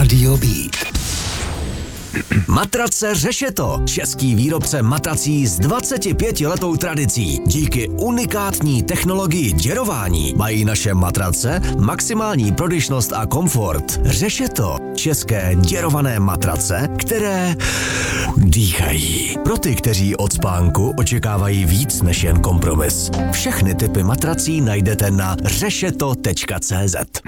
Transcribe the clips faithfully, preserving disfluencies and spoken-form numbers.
Rádio Beat. Matrace Řešeto, český výrobce matrací s dvacetipětiletou tradicí. Díky unikátní technologii děrování mají naše matrace maximální prodyšnost a komfort. Řešeto, české děrované matrace, které dýchají. Pro ty, kteří od spánku očekávají víc než jen kompromis. Všechny typy matrací najdete na řešeto tečka cé zet.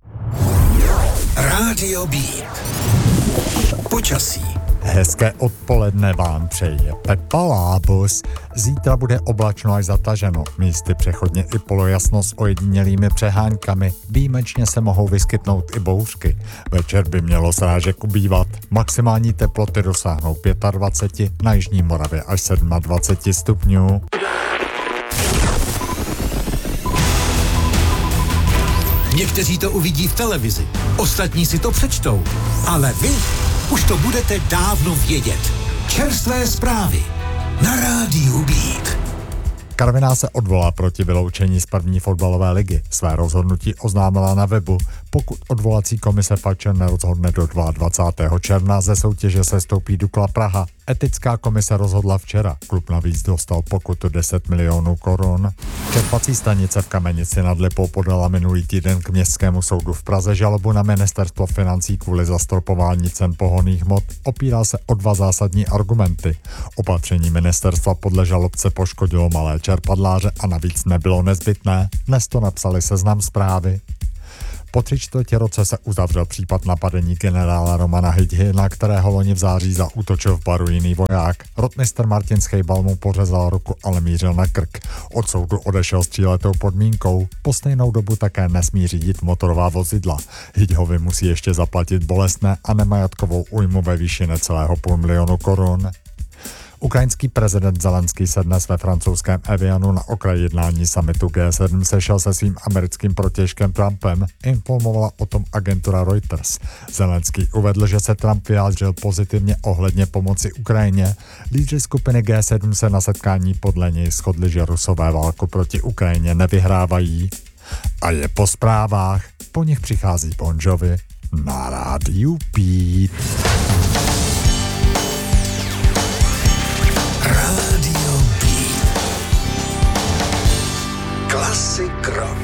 Rádio Beat. Počasí. Hezké odpoledne vám přeje Pepa Lábus. Zítra bude oblačno až zataženo, místy přechodně i polojasno s ojedinělými přeháňkami. Výjimečně se mohou vyskytnout i bouřky. Večer by mělo srážek ubývat. Maximální teploty dosáhnou dvacet pět, na jižní Moravě až dvacet sedm stupňů. Někteří to uvidí v televizi, ostatní si to přečtou, ale vy už to budete dávno vědět. Čerstvé zprávy na Rádiu Beat. Karviná se odvolá proti vyloučení z první fotbalové ligy. Své rozhodnutí oznámila na webu. Pokud odvolací komise Fatscher nerozhodne do dvacátého druhého června, ze soutěže se stoupí Dukla Praha. Etická komise rozhodla včera. Klub navíc dostal pokutu deset milionů korun. Čerpací stanice v Kamenici nad Lipou podala minulý týden k Městskému soudu v Praze žalobu na ministerstvo financí kvůli zastropování cen pohonných hmot. Opírá se o dva zásadní argumenty. Opatření ministerstva podle žalobce poškodilo malé čerpadláře a navíc nebylo nezbytné. Dnes to napsali Seznam Zprávy. Po tři čtvrtě roce se uzavřel případ napadení generála Romana Hydhy, na kterého loni v září zaútočil v baru jiný voják. Rotmistr Martin Schejbal mu pořezal ruku, ale mířil na krk. Od soudu odešel s tříletou podmínkou. Po stejnou dobu také nesmí řídit motorová vozidla. Hydhovi musí ještě zaplatit bolestné a nemajetkovou újmu ve výši necelého půl milionu korun. Ukrajinský prezident Zelenský se dnes ve francouzském Evianu na okraji jednání summitu G sedm sešel se svým americkým protějškem Trumpem, informovala o tom agentura Reuters. Zelenský uvedl, že se Trump vyjádřil pozitivně ohledně pomoci Ukrajině. Lídři skupiny G sedm se na setkání podle něj shodli, že Rusové válku proti Ukrajině nevyhrávají. A je po zprávách, po nich přichází Bon Jovi na Rádiu Beat. Rádio Beat. Klasik rock.